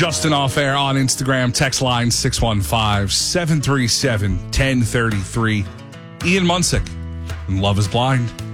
Justin Off Air on Instagram. Text line 615-737-1033. Ian Munsick, Love is Blind.